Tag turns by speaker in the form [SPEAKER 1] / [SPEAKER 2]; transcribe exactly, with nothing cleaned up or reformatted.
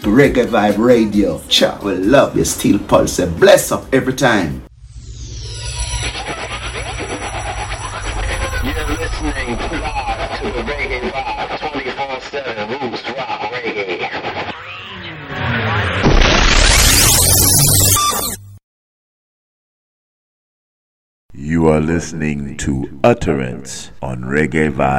[SPEAKER 1] Reggae Vibe Radio. Cha, we love you. Steel Pulse. Bless up every time.
[SPEAKER 2] You're listening live to the Reggae Vibe twenty-four seven Roots Rock Reggae.
[SPEAKER 3] You are listening to Utterance on Reggae Vibe.